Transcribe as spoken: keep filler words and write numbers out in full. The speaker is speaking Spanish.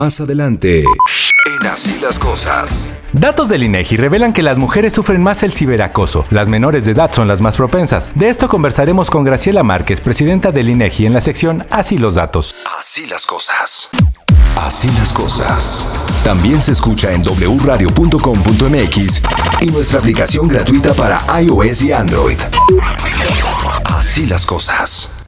Más adelante, en Así las Cosas. Datos del INEGI revelan que las mujeres sufren más el ciberacoso. Las menores de edad son las más propensas. De esto conversaremos con Graciela Márquez, presidenta del INEGI, en la sección Así los datos. Así las Cosas. Así las Cosas. También se escucha en doble u radio punto com punto m x y nuestra aplicación gratuita para iOS y Android. Así las Cosas.